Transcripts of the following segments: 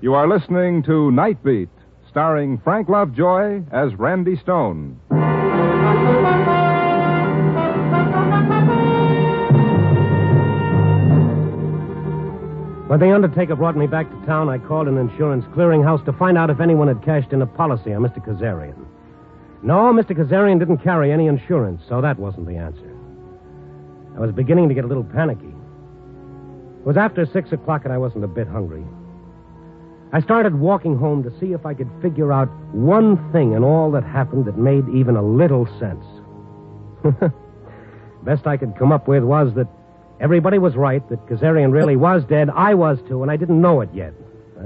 You are listening to Night Beat, starring Frank Lovejoy as Randy Stone. When the undertaker brought me back to town, I called an insurance clearinghouse to find out if anyone had cashed in a policy on Mr. Kazarian. No, Mr. Kazarian didn't carry any insurance, so that wasn't the answer. I was beginning to get a little panicky. It was after 6 o'clock and I wasn't a bit hungry. I started walking home to see if I could figure out one thing in all that happened that made even a little sense. Best I could come up with was that everybody was right, that Kazarian really was dead. I was, too, and I didn't know it yet.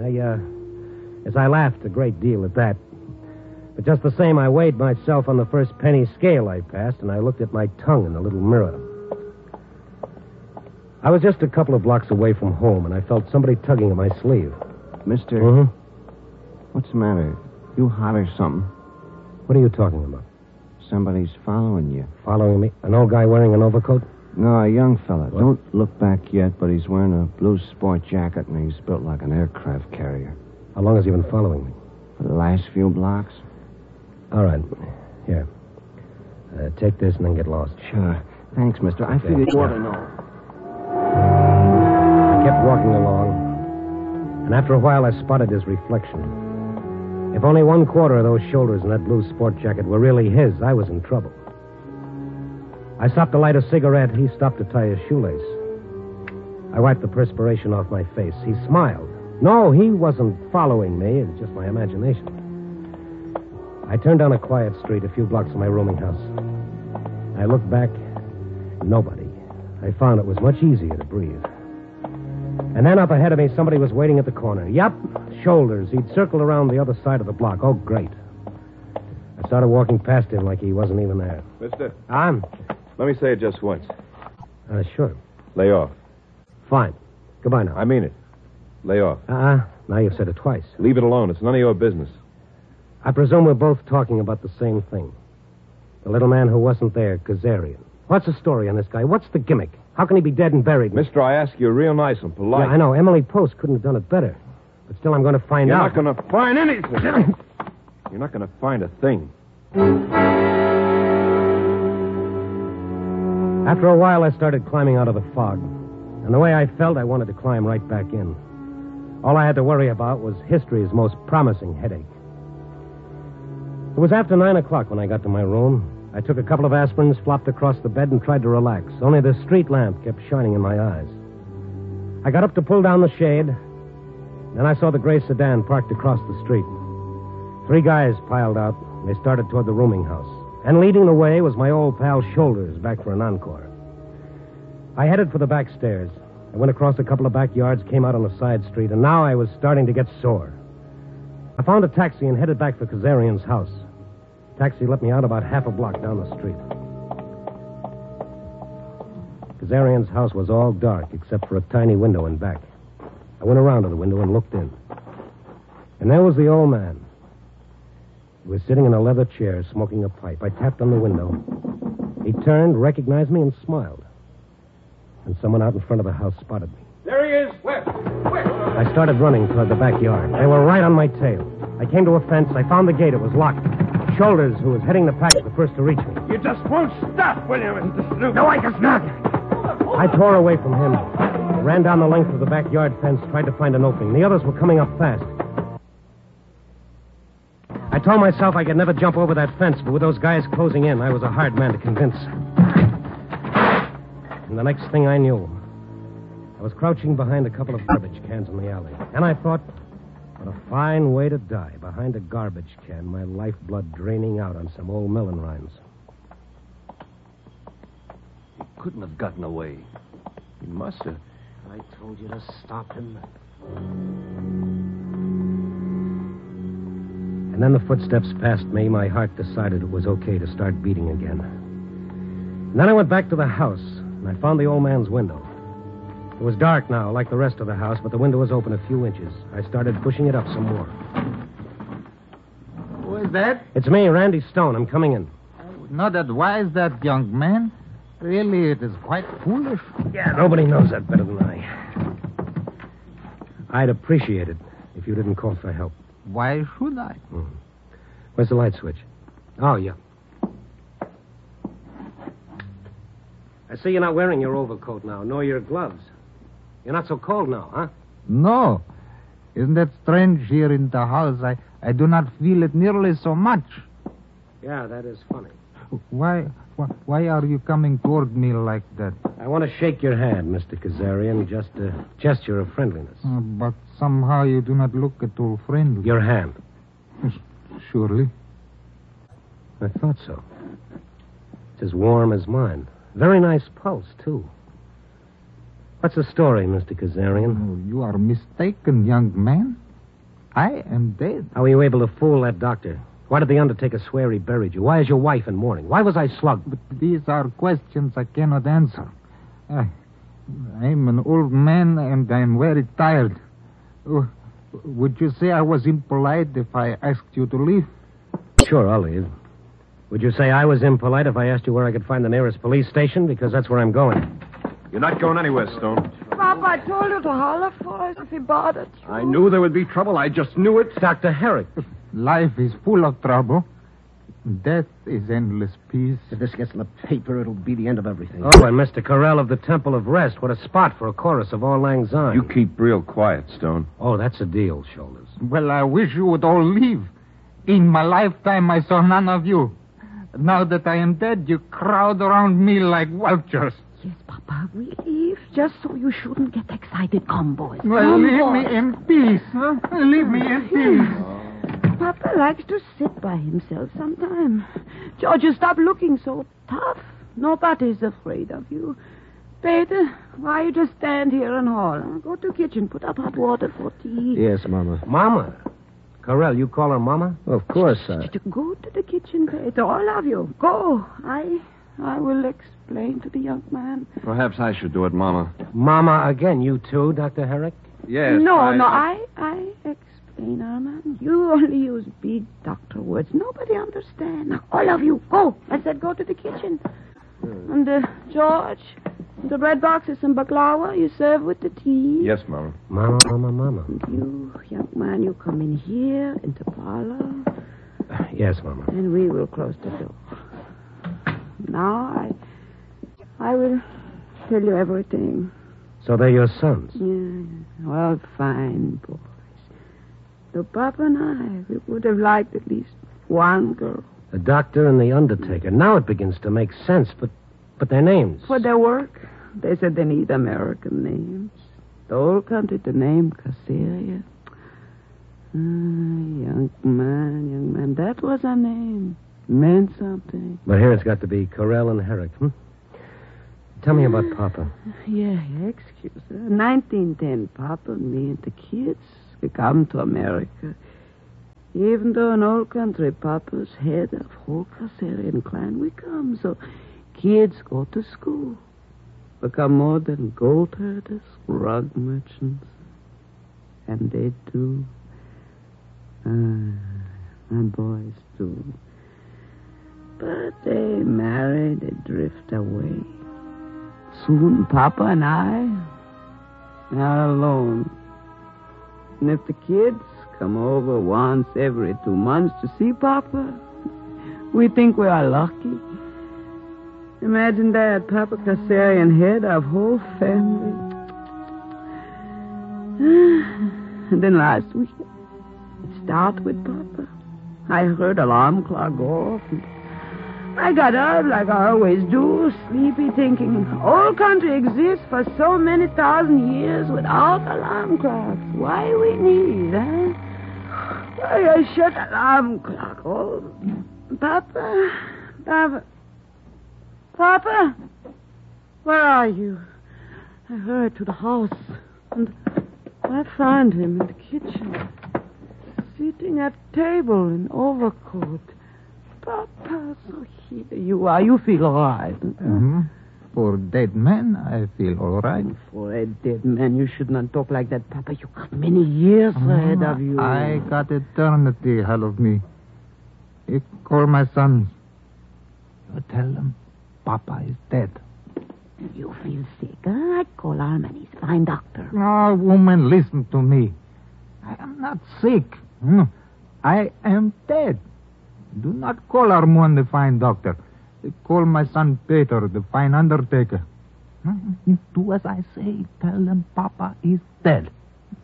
I laughed a great deal at that. But just the same, I weighed myself on the first penny scale I passed, and I looked at my tongue in the little mirror. I was just a couple of blocks away from home, and I felt somebody tugging at my sleeve. Mister, Mm-hmm. What's the matter? You hot or something? What are you talking about? Somebody's following you. Following me? An old guy wearing an overcoat? No, a young fella. What? Don't look back yet, but he's wearing a blue sport jacket and he's built like an aircraft carrier. How long has he been following me? For the last few blocks? All right. Here. Take this and then get lost. Sure. Thanks, mister. I figured you ought to know. I kept walking along, and after a while I spotted his reflection. If only 1/4 of those shoulders in that blue sport jacket were really his, I was in trouble. I stopped to light a cigarette. He stopped to tie his shoelace. I wiped the perspiration off my face. He smiled. No, he wasn't following me. It was just my imagination. I turned down a quiet street a few blocks from my rooming house. I looked back. Nobody. I found it was much easier to breathe. And then up ahead of me, somebody was waiting at the corner. Yup, shoulders. He'd circled around the other side of the block. Oh, great. I started walking past him like he wasn't even there. Mister, I'm... let me say it just once. Sure. Lay off. Fine. Goodbye now. I mean it. Lay off. Now you've said it twice. Leave it alone. It's none of your business. I presume we're both talking about the same thing. The little man who wasn't there, Kazarian. What's the story on this guy? What's the gimmick? How can he be dead and buried? Mister, I ask you real nice and polite. Yeah, I know. Emily Post couldn't have done it better. But still, I'm going to find out. You're not going to find anything. You're not going to find a thing. After a while, I started climbing out of the fog. And the way I felt, I wanted to climb right back in. All I had to worry about was history's most promising headache. It was after 9 o'clock when I got to my room. I took a couple of aspirins, flopped across the bed, and tried to relax. Only the street lamp kept shining in my eyes. I got up to pull down the shade. Then I saw the gray sedan parked across the street. 3 guys piled out. They started toward the rooming house. And leading the way was my old pal Shoulders, back for an encore. I headed for the back stairs. I went across a couple of backyards, came out on a side street, and now I was starting to get sore. I found a taxi and headed back for Kazarian's house. Taxi let me out about half a block down the street. Kazarian's house was all dark except for a tiny window in back. I went around to the window and looked in. And there was the old man. He was sitting in a leather chair smoking a pipe. I tapped on the window. He turned, recognized me, and smiled. And someone out in front of the house spotted me. There he is. Where? I started running toward the backyard. They were right on my tail. I came to a fence. I found the gate. It was locked. Shoulders, who was heading the pack, was the first to reach me. You just won't stop, will you, Mr. Snoop? No, I guess not. I tore away from him. I ran down the length of the backyard fence, tried to find an opening. The others were coming up fast. I told myself I could never jump over that fence, but with those guys closing in, I was a hard man to convince. And the next thing I knew, I was crouching behind a couple of garbage cans in the alley. And I thought, what a fine way to die, behind a garbage can, my lifeblood draining out on some old melon rinds. He couldn't have gotten away. He must have. I told you to stop him. And then the footsteps passed me. My heart decided it was okay to start beating again. And then I went back to the house, and I found the old man's window. It was dark now, like the rest of the house, but the window was open a few inches. I started pushing it up some more. Who is that? It's me, Randy Stone. I'm coming in. I would not advise that young man. Really, it is quite foolish. Yeah, nobody knows that better than I. I'd appreciate it if you didn't call for help. Why should I? Where's the light switch? Oh, yeah. I see you're not wearing your overcoat now, nor your gloves. You're not so cold now, huh? No. Isn't that strange here in the house? I do not feel it nearly so much. Yeah, that is funny. Why are you coming toward me like that? I want to shake your hand, Mr. Kazarian, just a gesture of friendliness. But somehow you do not look at all friendly. Your hand. Surely. I thought so. It's as warm as mine. Very nice pulse, too. What's the story, Mr. Kazarian? Oh, you are mistaken, young man. I am dead. How were you able to fool that doctor? Why did the undertaker swear he buried you? Why is your wife in mourning? Why was I slugged? But these are questions I cannot answer. I'm an old man and I'm very tired. Would you say I was impolite if I asked you to leave? Sure, I'll leave. Would you say I was impolite if I asked you where I could find the nearest police station? Because that's where I'm going. You're not going anywhere, Stone. Papa, I told you to holler for us if he bothered you. I knew there would be trouble. I just knew it. Dr. Herrick. Life is full of trouble. Death is endless peace. If this gets in the paper, it'll be the end of everything. Oh, and Mr. Corell of the Temple of Rest. What a spot for a chorus of Auld Lang Syne. You keep real quiet, Stone. Oh, that's a deal, Shoulders. Well, I wish you would all leave. In my lifetime, I saw none of you. Now that I am dead, you crowd around me like vultures. Yes, Papa, we leave just so you shouldn't get excited. Come, boys. Well, Come, leave boys. me in peace. Huh? Leave me in peace. Papa likes to sit by himself sometime. George, you stop looking so tough. Nobody's afraid of you. Peter, why you just stand here and holler? Go to the kitchen, put up hot water for tea. Yes, Mama. Mama? Corell, you call her Mama? Of course, Go to the kitchen, Peter, all of you. Go. I will explain to the young man. Perhaps I should do it, Mama. Mama again, you too, Dr. Herrick? Yes. I explain, Armand. You only use big doctor words. Nobody understands. Now, all of you, go. I said go to the kitchen. And, George, the bread boxes and baklava you serve with the tea. Yes, Mama. Mama. And you, young man, you come in here, in the parlor. Yes, Mama. And we will close the door. Now, I will tell you everything. So they're your sons? Yeah. Well, fine, boys. The Papa and I, we would have liked at least one girl. The doctor and the undertaker. Now it begins to make sense, but their names. For their work, they said they need American names. The whole country, the name Kazarian. Young man, that was our name. Meant something. But here it's got to be Corell and Herrick, Tell me about Papa. Yeah, excuse her. 1910, Papa and me and the kids, we come to America. Even though an old country, Papa's head of whole Kazarian clan, we come. So kids go to school. Become more than gold herders, rug merchants. And they do. My boys do. But they marry, they drift away. Soon Papa and I are alone. And if the kids come over once every 2 months to see Papa, we think we are lucky. Imagine that, Papa Kazarian, head of whole family. And then last week, it started with Papa. I heard alarm clock go off. I got up like I always do, sleepy, thinking, whole country exists for so many thousand years without alarm clocks. Why we need, huh? Why I shut alarm clock off. Papa, where are you? I hurried to the house, and I found him in the kitchen, sitting at table in overcoat. Papa, so here you are. You feel all right. For dead men, I feel all right. For a dead man, you should not talk like that, Papa. You got many years ahead of you. I got eternity ahead of me. You call my sons. You tell them Papa is dead. You feel sick, huh? I call Armand. He's a fine doctor. Oh, woman, listen to me. I am not sick. I am dead. Do not call Armand the fine doctor. Call my son Peter the fine undertaker. Do as I say. Tell them Papa is dead.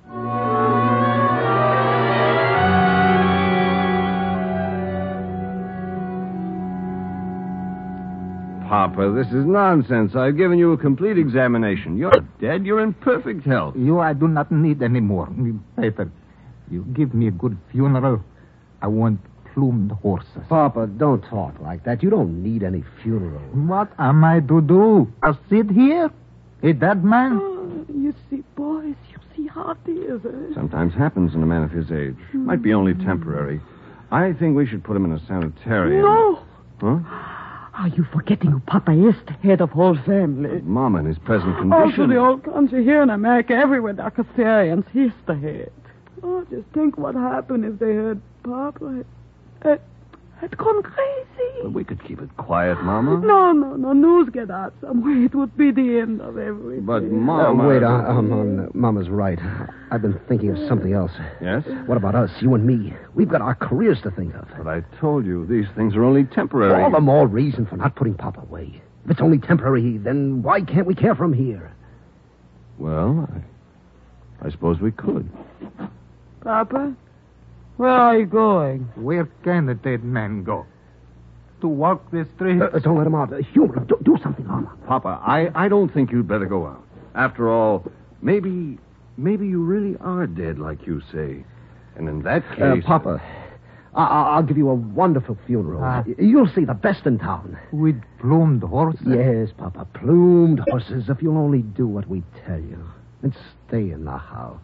Papa, this is nonsense. I've given you a complete examination. You're dead. You're in perfect health. You I do not need any more. Peter, you give me a good funeral. I want plumed horses. Papa, don't talk like that. You don't need any funeral. What am I to do? I'll sit here? A dead man? Oh, you see, boys, you see how it is. Sometimes happens in a man of his age. Might be only temporary. I think we should put him in a sanitarium. No. Huh? Are you forgetting who Papa is, the head of whole family? Mama, in his present All condition. through the old country here in America, everywhere there are Caesarians. He's the head. Oh, just think what happened if they heard Papa had gone crazy. But we could keep it quiet, Mama. No. News get out somewhere. It would be the end of everything. But, Mama... Wait, Mama's right. I've been thinking of something else. Yes? What about us, you and me? We've got our careers to think of. But I told you, these things are only temporary. All the more reason for not putting Papa away. If it's only temporary, then why can't we care for him here? Well, I suppose we could. Papa, where are you going? Where can a dead man go? To walk the streets? Don't let him out. Humor, do something, Mama. Papa, I don't think you'd better go out. After all, maybe you really are dead, like you say. And in that case... Papa, I'll give you a wonderful funeral. You'll see the best in town. With plumed horses? Yes, Papa, plumed horses, if you'll only do what we tell you. And stay in the house.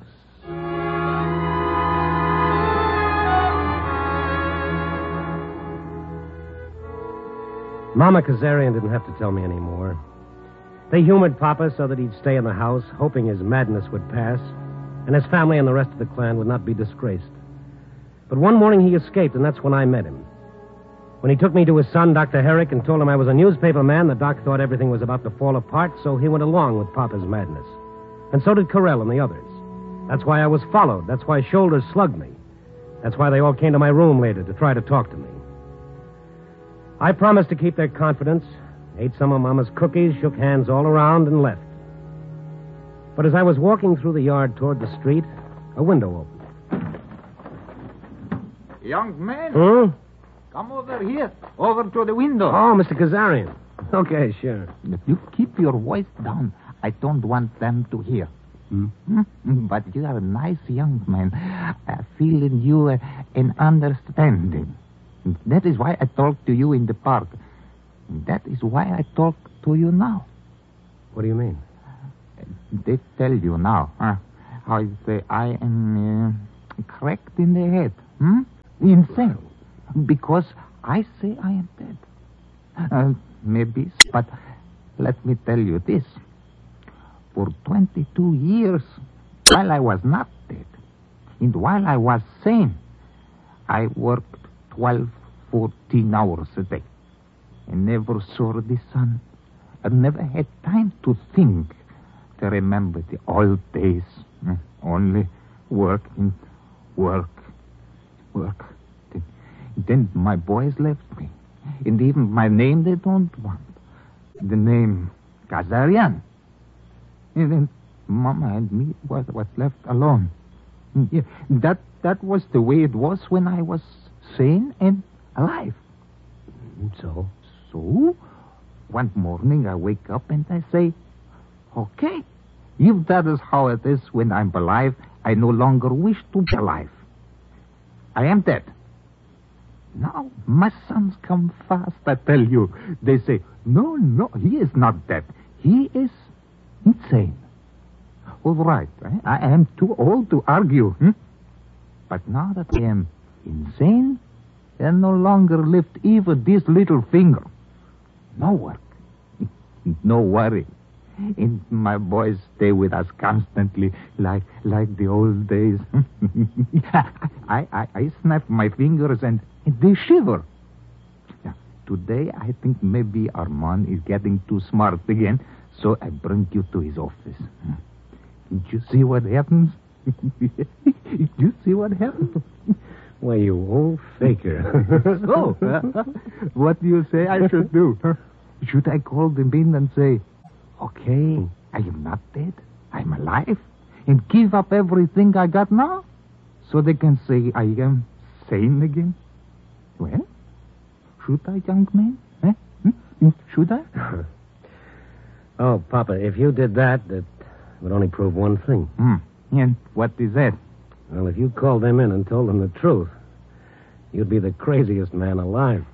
Mama Kazarian didn't have to tell me any more. They humored Papa so that he'd stay in the house, hoping his madness would pass, and his family and the rest of the clan would not be disgraced. But one morning he escaped, and that's when I met him. When he took me to his son, Dr. Herrick, and told him I was a newspaper man, the doc thought everything was about to fall apart, so he went along with Papa's madness. And so did Carell and the others. That's why I was followed. That's why Shoulders slugged me. That's why they all came to my room later to try to talk to me. I promised to keep their confidence, ate some of Mama's cookies, shook hands all around, and left. But as I was walking through the yard toward the street, a window opened. Young man, Hmm? come over here. Over to the window. Oh, Mr. Kazarian. Okay, sure. You keep your voice down. I don't want them to hear. But you are a nice young man. I feel in you an understanding. That is why I talked to you in the park. That is why I talk to you now. What do you mean? They tell you now, how you say I am correct in the head, insane, because I say I am dead. Maybe, but let me tell you this. For 22 years, while I was not dead, and while I was sane, I worked 12, 14 hours a day. I never saw the sun. I never had time to think, to remember the old days. Only work and work. Then my boys left me. And even my name they don't want. The name Kazarian. And then Mama and me was left alone. Yeah, that was the way it was when I was sane and alive. So, one morning I wake up and I say, okay, if that is how it is when I'm alive, I no longer wish to be alive. I am dead. Now, my sons come fast, I tell you. They say, no, he is not dead. He is insane. All right, I am too old to argue. But now that I am insane, I no longer lift even this little finger. No work. No worry. And my boys stay with us constantly, like the old days. I snap my fingers and they shiver. Now, today, I think maybe Armand is getting too smart again, so I bring you to his office. Did you see what happens? You see what happened? Why, you old faker. So, what do you say I should do? Should I call them in and say, okay, I am not dead, I'm alive, and give up everything I got now? So they can say I am sane again? Well, should I, young man? Should I? Oh, Papa, if you did that, that would only prove one thing. And what is that? Well, if you called them in and told them the truth, you'd be the craziest man alive.